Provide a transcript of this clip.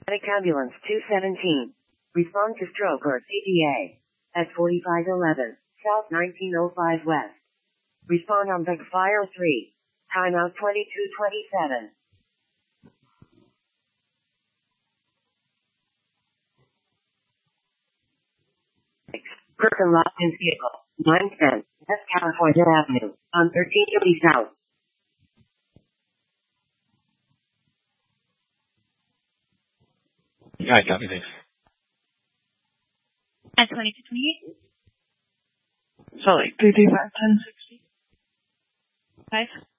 Medic Ambulance 217. Respond to stroke or CPA. At 4511, South 1905 West. Respond on Big Fire 3. Timeout 2227. Person lost in vehicle. 910 West California Avenue. On 1380 South. Alright, copy, thanks. At 2228. Sorry, 335 1060. 5.